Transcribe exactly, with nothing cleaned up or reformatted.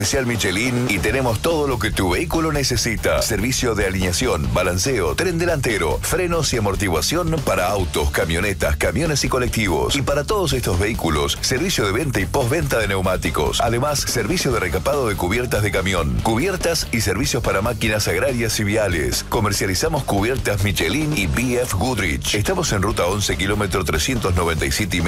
Especial Michelin y tenemos todo lo que tu vehículo necesita. Servicio de alineación, balanceo, tren delantero, frenos y amortiguación para autos, camionetas, camiones y colectivos. Y para todos estos vehículos, servicio de venta y postventa de neumáticos. Además, servicio de recapado de cubiertas de camión, cubiertas y servicios para máquinas agrarias y viales. Comercializamos cubiertas Michelin y B F Goodrich. Estamos en ruta once, kilómetro trescientos noventa y siete y